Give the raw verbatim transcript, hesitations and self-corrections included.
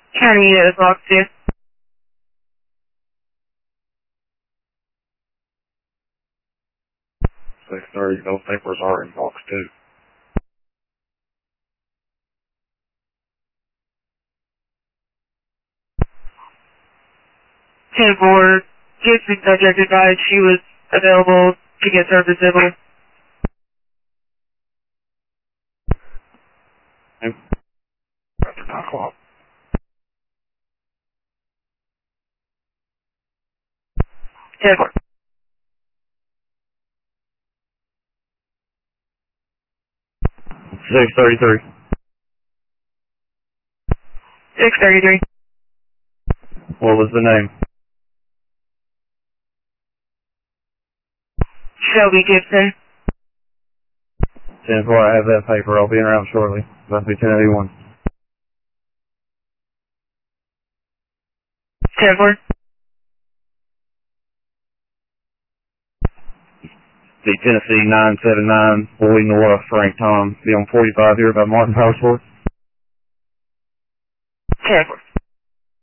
County is box two. six thirty, those papers are in box two. ten four, Gibson subject advised she was available to get service civil. After nine o'clock. ten four. six thirty-three. six thirty-three. What was the name? Shelby Gibson. ten four, I have that paper. I'll be around shortly. Must be ten eighty-one. ten four. The Tennessee nine seven nine, Bowie North, Frank Tom. Be on forty-five here by Martin Power Sports. ten four.